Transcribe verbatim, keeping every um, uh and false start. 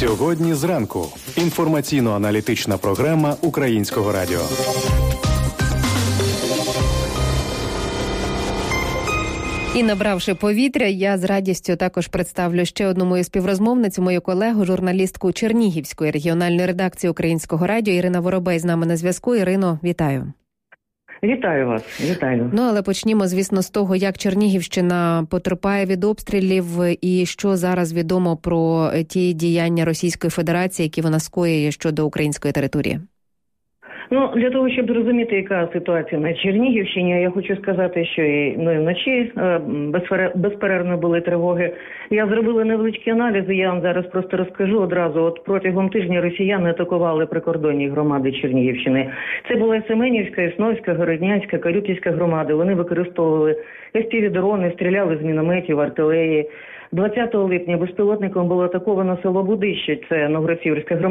Сьогодні зранку. Інформаційно-аналітична програма Українського радіо. І набравши повітря, я з радістю також представлю ще одну мою співрозмовницю, мою колегу, журналістку Чернігівської регіональної редакції Українського радіо. Ірина Воробей з нами на зв'язку. Ірино, вітаю. Вітаю вас, вітаю. Ну, але почнімо, звісно, з того, як Чернігівщина потерпає від обстрілів і що зараз відомо про ті діяння Російської Федерації, які вона скоює щодо української території. Ну, для того, щоб зрозуміти, яка ситуація на Чернігівщині, я хочу сказати, що і ну, і вночі безперервно були тривоги. Я зробила невеличкі аналізи, я вам зараз просто розкажу одразу. От протягом тижня росіяни атакували прикордонні громади Чернігівщини. Це була Семенівська, Існовська, Городнянська, Карюківська громади. Вони використовували еф пі ві-дрони, стріляли з мінометів, артилерії. двадцятого липня безпілотником було атаковано село Будище, це Новгород-Сіверська громада.